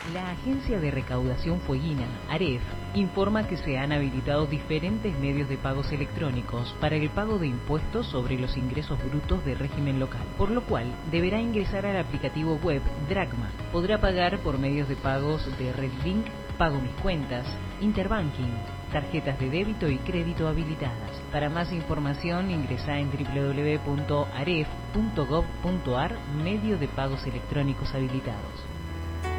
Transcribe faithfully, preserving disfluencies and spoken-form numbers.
La Agencia de Recaudación Fueguina, AREF, informa que se han habilitado diferentes medios de pagos electrónicos para el pago de impuestos sobre los ingresos brutos de régimen local, por lo cual deberá ingresar al aplicativo web Dracma. Podrá pagar por medios de pagos de RedLink, Pago Mis Cuentas, Interbanking, tarjetas de débito y crédito habilitadas. Para más información ingresa en doble u doble u doble u punto aref punto gov punto ar, medio de pagos electrónicos habilitados.